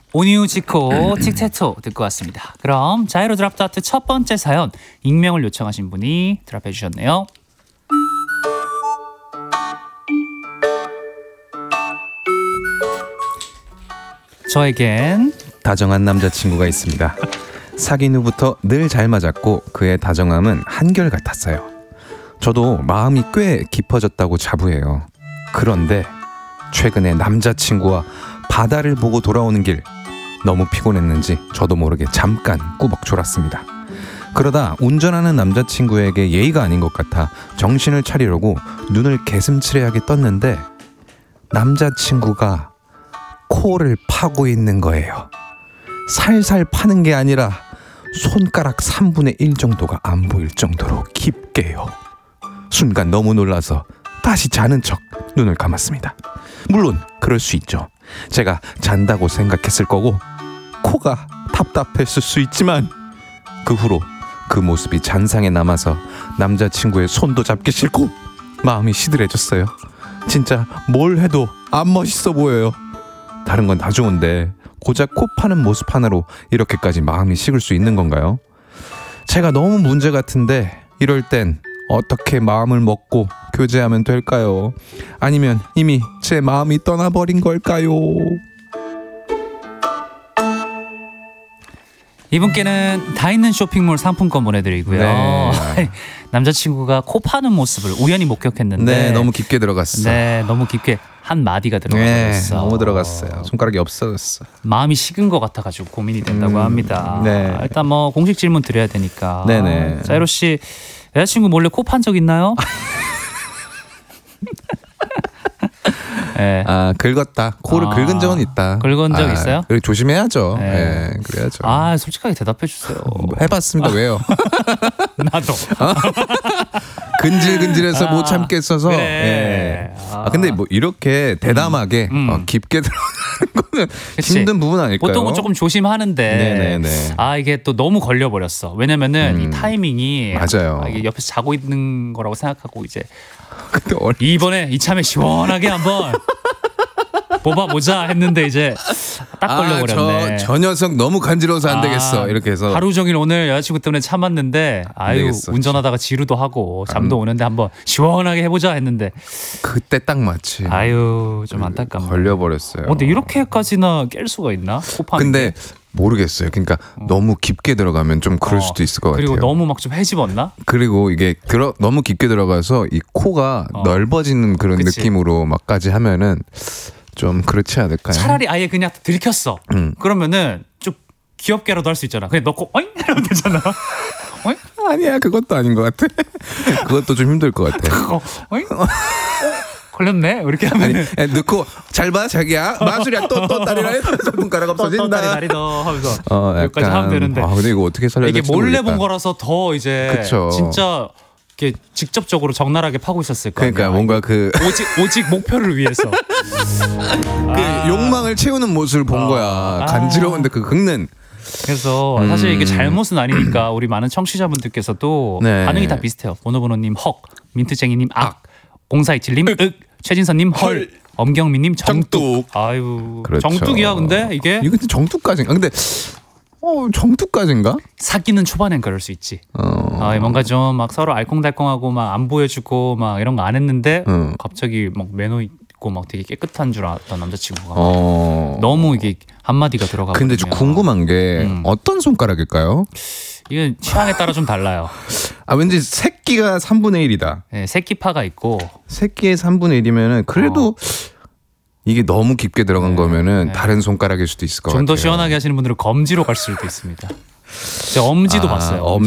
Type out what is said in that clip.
오니우 지코 틱테토 듣고 왔습니다. 그럼 자이로 드랍 아트 첫 번째 사연 익명을 요청하신 분이 드랍해 주셨네요. 저에겐 다정한 남자친구가 있습니다. 사귄 후부터 늘 잘 맞았고 그의 다정함은 한결같았어요. 저도 마음이 꽤 깊어졌다고 자부해요. 그런데 최근에 남자친구와 바다를 보고 돌아오는 길 너무 피곤했는지 저도 모르게 잠깐 꾸벅 졸았습니다. 그러다 운전하는 남자친구에게 예의가 아닌 것 같아 정신을 차리려고 눈을 개슴츠레하게 떴는데 남자친구가 코를 파고 있는 거예요. 살살 파는 게 아니라 손가락 3분의 1 정도가 안 보일 정도로 깊게요. 순간 너무 놀라서 다시 자는 척 눈을 감았습니다. 물론 그럴 수 있죠. 제가 잔다고 생각했을 거고 코가 답답했을 수 있지만 그 후로 그 모습이 잔상에 남아서 남자친구의 손도 잡기 싫고 마음이 시들해졌어요. 진짜 뭘 해도 안 멋있어 보여요. 다른 건 다 좋은데 고작 코 파는 모습 하나로 이렇게까지 마음이 식을 수 있는 건가요? 제가 너무 문제 같은데 이럴 땐 어떻게 마음을 먹고 교제하면 될까요? 아니면 이미 제 마음이 떠나버린 걸까요? 이분께는 다 있는 쇼핑몰 상품권 보내드리고요. 네. 남자친구가 코 파는 모습을 우연히 목격했는데 네, 너무 깊게 들어갔어. 네, 너무 깊게 한 마디가 네, 들어갔어. 너무 들어갔어요. 손가락이 없어졌어. 마음이 식은 것 같아가지고 고민이 된다고 합니다. 네. 일단 뭐 공식 질문 드려야 되니까. 네네. 자이로 씨 여자친구 몰래 코 판 적 있나요? 네. 아, 긁었다. 코를 긁은 적은 있다. 긁은 적 있어요? 그래, 조심해야죠. 네. 네, 그래야죠. 아, 솔직하게 대답해 주세요. 해봤습니다. 왜요? 나도. 근질근질해서 못 참겠어서. 그래. 예. 근데 뭐 이렇게 대담하게 깊게 들어가는 거는 그치. 힘든 부분 아닐까요? 보통은 조금 조심하는데 네네네. 아 이게 또 너무 걸려버렸어. 왜냐면은 이 타이밍이 맞아요. 이게 옆에서 자고 있는 거라고 생각하고 이제 근데 이번에 이참에 시원하게 한번 뽑아보자 했는데 이제 딱 걸려버렸네. 저 녀석 너무 간지러워서 안 되겠어. 이렇게 해서 하루 종일 오늘 여자친구 때문에 참았는데 아유 되겠어, 운전하다가 지루도 하고 잠도 오는데 한번 시원하게 해보자 했는데 그때 딱 마치 아유 좀 안타깝네. 걸려버렸어요. 근데 이렇게까지나 깰 수가 있나? 코파는 근데 모르겠어요. 그러니까 너무 깊게 들어가면 좀 그럴 수도 있을 것 그리고 같아요. 너무 막 좀 해집었나? 그리고 이게 너무 깊게 들어가서 이 코가 넓어지는 그런 그치. 느낌으로 막까지 하면은 좀 그렇지 않을까요? 차라리 아예 그냥 들켰어. 그러면은 좀 귀엽게라도 할 수 있잖아. 그냥 넣고 어잉? 이러면 되잖아. 어잉? 아니야, 그것도 아닌 것 같아. 그것도 좀 힘들 것 같아. 어잉? 걸렸네? 이렇게 하면 넣고 잘 봐 자기야 마술이야 또 다리라 해서 손가락 없어진다. 다리 더 하면서 약간, 여기까지 하면 되는데 근데 이거 어떻게 살려야 이게 될지 몰래 모르겠다. 본 거라서 더 이제 그쵸. 진짜 이렇게 직접적으로 적나라하게 파고 있었을 거야. 그러니까 뭔가 그 오직 목표를 위해서 욕망을 채우는 모습을 본 거야. 간지러운데 그 긁는. 그래서 사실 이게 잘못은 아니니까 우리 많은 청취자분들께서도 네. 반응이 다 비슷해요. 번호번호님 헉, 민트쟁이님 악, 0427님 윽, 최진선님 헐, 엄경민님 정뚝. 아유, 그렇죠. 정뚝이야 근데 이게 이거 정뚝까지인가? 근데 정뚝까지인가? 사귀는 초반엔 그럴 수 있지. 뭔가 좀 막 서로 알콩달콩하고 막 안 보여주고 막 이런 거 안 했는데 갑자기 막 매너 있고 막 되게 깨끗한 줄 알았던 남자친구가 너무 이게 한마디가 들어가거든요. 근데 좀 궁금한 게 어떤 손가락일까요? 이건 취향에 따라 좀 달라요. 왠지 새끼가 3분의 1이다. 네, 새끼파가 있고 새끼의 3분의 1이면은 그래도 이게 너무 깊게 들어간 거면은 다른 손가락일 수도 있을 것 같아요. 좀 더 시원하게 하시는 분들은 검지로 갈 수도 있습니다. 제가 엄지도 봤어요. 엄지